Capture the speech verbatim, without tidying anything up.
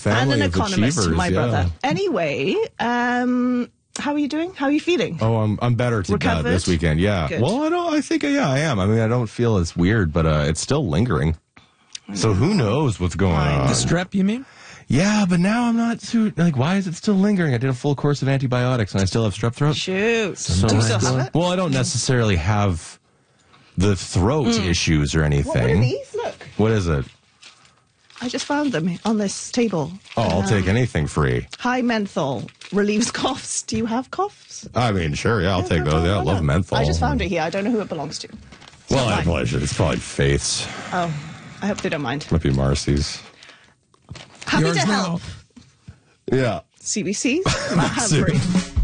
family and an of economist, achievers. my yeah. brother. Anyway, um, how are you doing? How are you feeling? Oh, I'm I'm better to Recovered? that this weekend. Yeah. Good. Well, I don't. I think yeah, I am. I mean, I don't feel as weird, but uh, it's still lingering. So who knows what's going on? The strep, you mean? Yeah, but now I'm not too like. Why is it still lingering? I did a full course of antibiotics and I still have strep throat. Shoot. So Do you I still still- have it? Well, I don't necessarily have the throat issues or anything. What, what are these? Look. What is it? I just found them on this table. Oh, I'll Um, take anything free. High menthol relieves coughs. Do you have coughs? I mean, sure, yeah, I'll take those. Yeah, I love menthol. I just found it here. I don't know who it belongs to. It's Well, not I mine. probably should. It's probably Faith's. Oh, I hope they don't mind. Might be Marcy's. Happy Yours to now. help. Yeah. C B C's. Matt Humphrey.